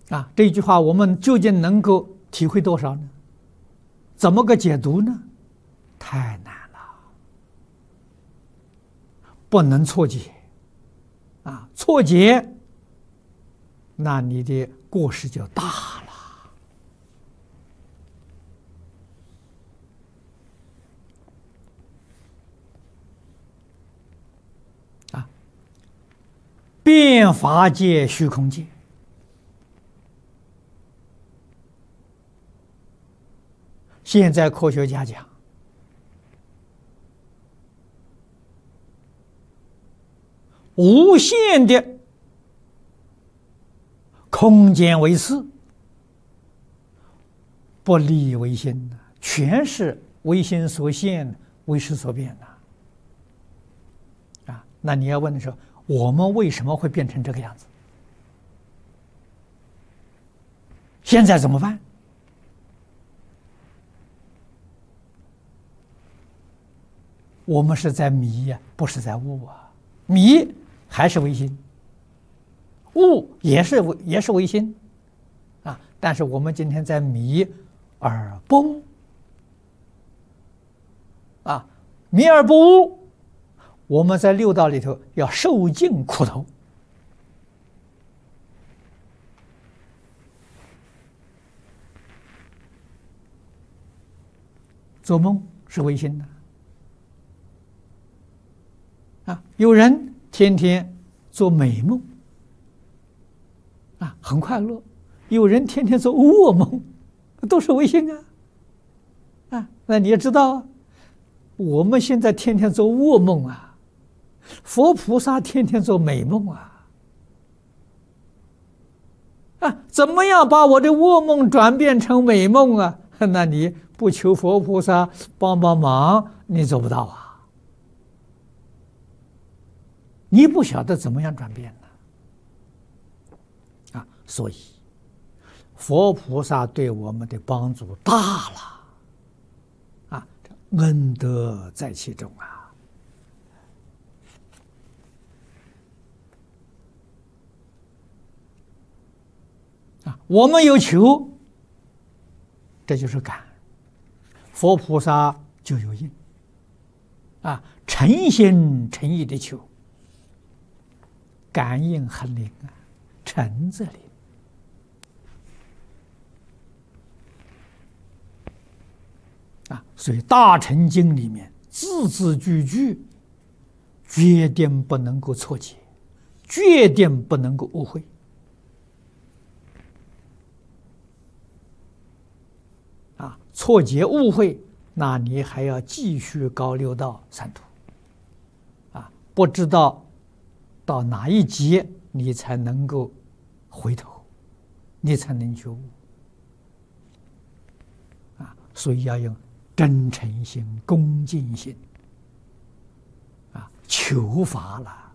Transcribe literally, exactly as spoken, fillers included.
啊，这句话我们究竟能够体会多少呢？怎么个解读呢？太难了，不能错解啊！错解，那你的过失就大了啊！变法界、虚空界。现在科学家讲，无限的空间为识，不离唯心，全是唯心所现，唯识所变的啊！那你要问的是，我们为什么会变成这个样子？现在怎么办？我们是在迷呀，不是在悟啊。迷还是唯心，悟也是也是唯心啊。但是我们今天在迷而不悟啊，迷而不悟，我们在六道里头要受尽苦头。做梦是唯心的。啊，有人天天做美梦，啊，很快乐；有人天天做噩梦，都是唯心啊。啊，那你也知道，我们现在天天做噩梦啊，佛菩萨天天做美梦啊。啊，怎么样把我的噩梦转变成美梦啊？那你不求佛菩萨帮帮忙，你做不到啊。你不晓得怎么样转变呢？啊，所以佛菩萨对我们的帮助大了，啊，恩德在其中啊！啊，我们有求，这就是感；佛菩萨就有应，啊，诚心诚意的求。感应很灵啊，诚则灵啊！所以《大乘经》里面字字句句，决定不能够错解，决定不能够误会啊！错解误会，那你还要继续搞六道三途啊！不知道到哪一节你才能够回头，你才能觉悟啊！所以要用真诚心、恭敬心啊，求法了。